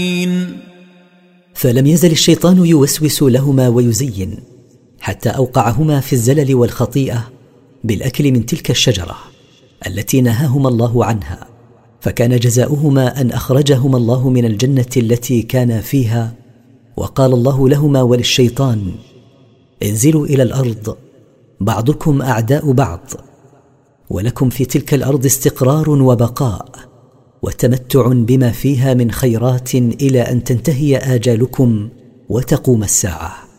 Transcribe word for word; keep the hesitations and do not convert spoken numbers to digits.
فلم يزل الشيطان يوسوس لهما ويزين حتى أوقعهما في الزلل والخطيئة بالأكل من تلك الشجرة التي نهاهما الله عنها، فكان جزاؤهما أن أخرجهما الله من الجنة التي كانا فيها، وقال الله لهما وللشيطان: انزلوا إلى الأرض، بعضكم أعداء بعض، ولكم في تلك الأرض استقرار وبقاء وتمتع بما فيها من خيرات إلى أن تنتهي آجالكم وتقوم الساعة.